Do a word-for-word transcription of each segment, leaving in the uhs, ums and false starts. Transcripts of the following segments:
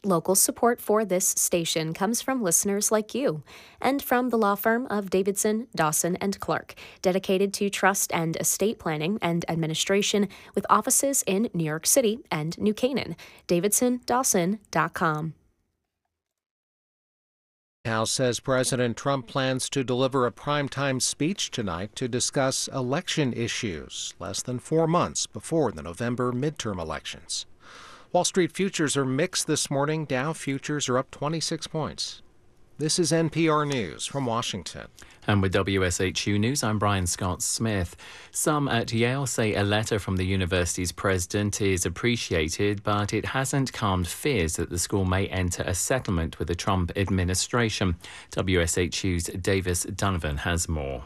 Local support for this station comes from listeners like you and from the law firm of Davidson, Dawson and Clark, dedicated to trust and estate planning and administration with offices in New York City and New Canaan. davidson dawson dot com. House says President Trump plans to deliver a primetime speech tonight to discuss election issues, less than four months before the November midterm elections. Wall Street futures are mixed this morning. Dow futures are up twenty-six points. This is N P R News from Washington. And with W S H U News, I'm Brian Scott Smith. Some at Yale say a letter from the university's president is appreciated, but it hasn't calmed fears that the school may enter a settlement with the Trump administration. W S H U's Davis Donovan has more.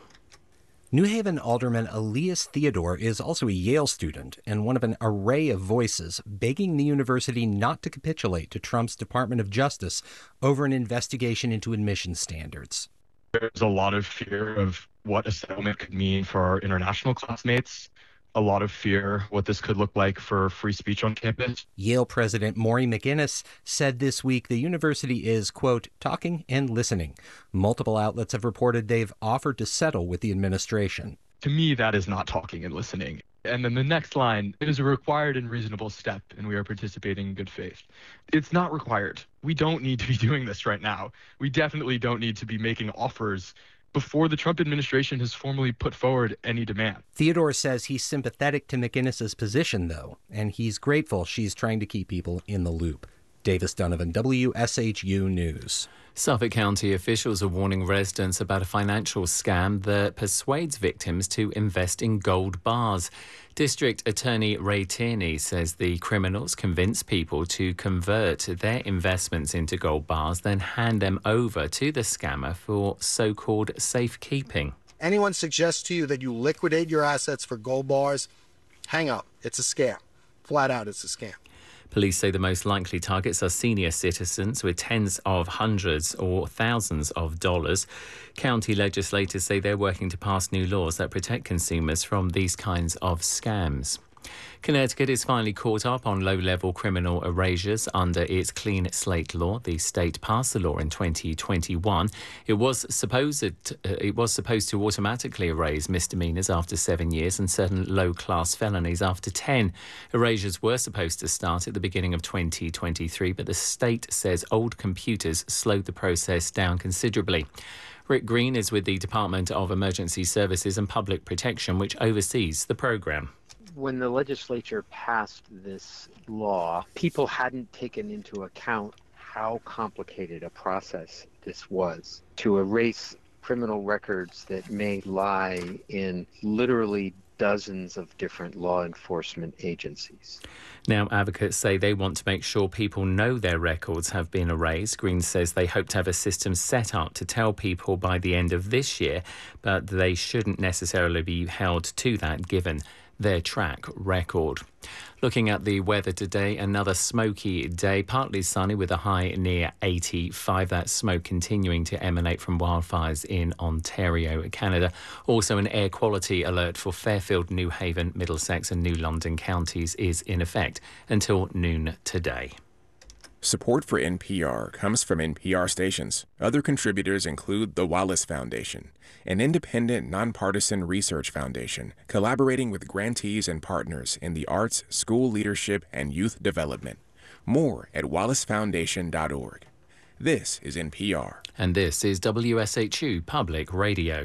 New Haven Alderman Elias Theodore is also a Yale student and one of an array of voices begging the university not to capitulate to Trump's Department of Justice over an investigation into admission standards. There's a lot of fear of what a settlement could mean for our international classmates, a lot of fear what this could look like for free speech on campus. Yale President Maury McInnes said this week the university is, quote, talking and listening. Multiple outlets have reported they've offered to settle with the administration. To me, that is not talking and listening. And then the next line, it is a required and reasonable step, and we are participating in good faith. It's not required. We don't need to be doing this right now. We definitely don't need to be making offers before the Trump administration has formally put forward any demand. Theodore says he's sympathetic to McInnes's position, though, and he's grateful she's trying to keep people in the loop. Davis Donovan, W S H U News. Suffolk County officials are warning residents about a financial scam that persuades victims to invest in gold bars. District Attorney Ray Tierney says the criminals convince people to convert their investments into gold bars, then hand them over to the scammer for so-called safekeeping. Anyone suggests to you that you liquidate your assets for gold bars, hang up. It's a scam. Flat out, it's a scam. Police say the most likely targets are senior citizens with tens of hundreds or thousands of dollars. County legislators say they're working to pass new laws that protect consumers from these kinds of scams. Connecticut is finally caught up on low-level criminal erasures under its clean slate law. The state passed the law in twenty twenty-one. It was supposed uh, it was supposed to automatically erase misdemeanors after seven years and certain low-class felonies after ten. Erasures were supposed to start at the beginning of twenty twenty-three, but the state says old computers slowed the process down considerably. Rick Green is with the Department of Emergency Services and Public Protection, which oversees the program. When the legislature passed this law, people hadn't taken into account how complicated a process this was to erase criminal records that may lie in literally dozens of different law enforcement agencies. Now, advocates say they want to make sure people know their records have been erased. Green says they hope to have a system set up to tell people by the end of this year, but they shouldn't necessarily be held to that given their track record. Looking at the weather today, another smoky day, partly sunny with a high near eighty-five. That smoke continuing to emanate from wildfires in Ontario, Canada. Also, an air quality alert for Fairfield, New Haven, Middlesex and New London counties is in effect until noon today. Support for N P R comes from N P R stations. Other contributors include the Wallace Foundation, an independent, nonpartisan research foundation collaborating with grantees and partners in the arts, school leadership, and youth development. More at wallace foundation dot org. This is N P R. And this is W S H U Public Radio.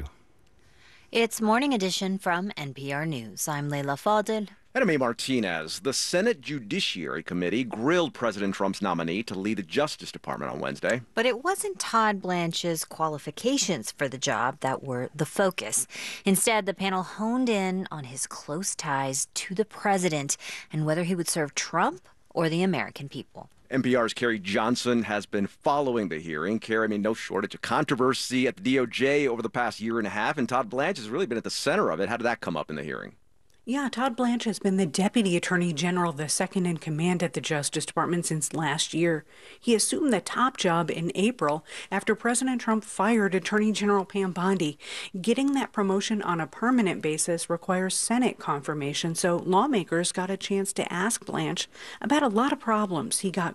It's Morning Edition from N P R News. I'm Leila Fadel. And I'm Martinez. The Senate Judiciary Committee grilled President Trump's nominee to lead the Justice Department on Wednesday. But it wasn't Todd Blanche's qualifications for the job that were the focus. Instead, the panel honed in on his close ties to the president and whether he would serve Trump or the American people. N P R's Carrie Johnson has been following the hearing. Carrie, I mean, no shortage of controversy at the D O J over the past year and a half, and Todd Blanche has really been at the center of it. How did that come up in the hearing? Yeah, Todd Blanche has been the Deputy Attorney General, the second in command at the Justice Department since last year. He assumed the top job in April after President Trump fired Attorney General Pam Bondi. Getting that promotion on a permanent basis requires Senate confirmation, so lawmakers got a chance to ask Blanche about a lot of problems he got